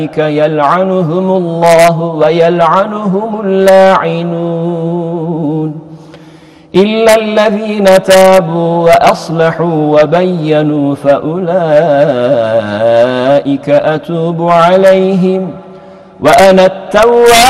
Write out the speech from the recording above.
يلعنهم الله ويلعنهم اللاعنون إلا الذين تابوا وأصلحوا وبينوا فأولئك أتوب عليهم وأنا التواب